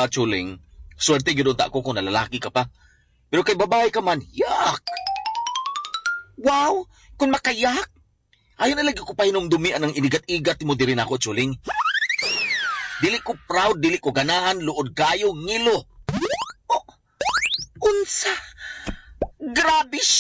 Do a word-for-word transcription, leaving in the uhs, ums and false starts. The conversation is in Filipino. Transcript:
ka, Chuling, swerte gyud unta ko kung nalalaki ka pa. Pero kay babae ka man, yak! Wow, kung makayak. Ayaw na lagi ko pa hinumdumian ng inigat-igat mo diri nako, Chuling. Dili ko proud, dili ko ganahan, luod kayo, ngilo. Oh, unsa? Grabe